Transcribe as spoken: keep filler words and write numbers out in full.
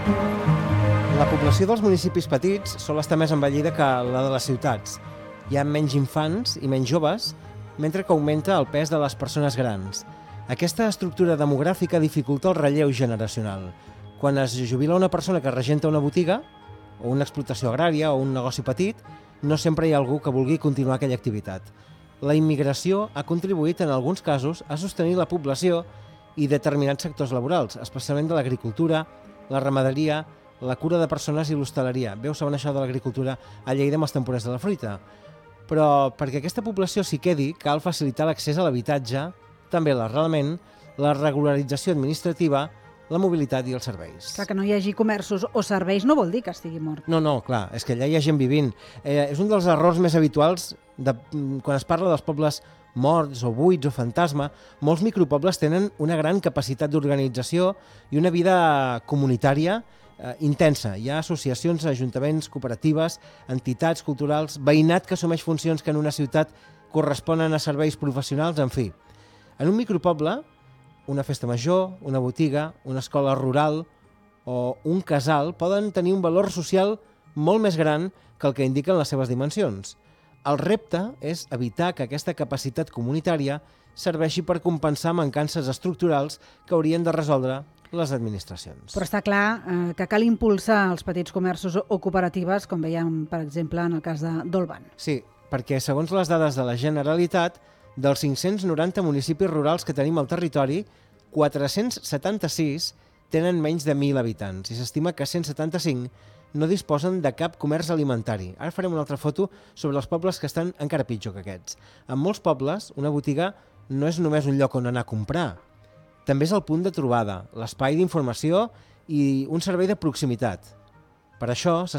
La població dels municipis petits sol estar més envellida que la de les ciutats. Hi ha menys infants i menys joves, mentre que augmenta el pes de les persones grans. Aquesta estructura demogràfica dificulta el relleu generacional. Quan es jubila una persona que regenta una botiga, o una explotació agrària o un negoci petit, no sempre hi ha algú que vulgui continuar aquella activitat. La immigració ha contribuït en alguns casos a sostenir la població i determinats sectors laborals, especialment de l'agricultura, la ramaderia, la cura de persones i l'hostaleria. Veu, saben això de l'agricultura a Lleida amb els temporers de la fruita. Però perquè aquesta població s'hi quedi, cal facilitar l'accés a l'habitatge, també l'arrelament, la regularització administrativa, la mobilitat i els serveis. Clar, que no hi hagi comerços o serveis no vol dir que estigui mort. No, no, clar, és que allà hi ha gent vivint. Eh, és un dels errors més habituals de, quan es parla dels pobles morts o buits o fantasma. Molts micropobles tenen una gran capacitat d'organització i una vida comunitària eh, intensa. Hi ha associacions, ajuntaments, cooperatives, entitats culturals, veïnat que assumeix funcions que en una ciutat corresponen a serveis professionals, en fi. En un micropoble, una festa major, una botiga, una escola rural o un casal poden tenir un valor social molt més gran que el que indiquen les seves dimensions. El repte és evitar que aquesta capacitat comunitària serveixi per compensar mancances estructurals que haurien de resoldre les administracions. Però està clar eh, que cal impulsar els petits comerços o cooperatives, com veiem, per exemple, en el cas de d'Olvan. Sí, perquè segons les dades de la Generalitat, dels cinc-cents noranta municipis rurals que tenim al territori, quatre-cents setanta-sis tenen menys de mil habitants i s'estima que cent setanta-cinc no disposen de cap comerç alimentari. Ara farem una altra foto sobre els pobles que estan encara pitjor que aquests. En molts pobles, una botiga no és només un lloc on anar a comprar. També és el punt de trobada, l'espai d'informació i un servei de proximitat. Per això